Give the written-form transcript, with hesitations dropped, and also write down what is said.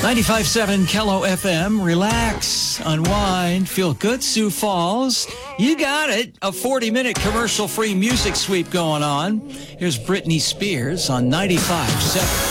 95.7 Kello FM. Relax, unwind, feel good, Sioux Falls. You got it. A 40-minute commercial-free music sweep going on. Here's Britney Spears on 95.7.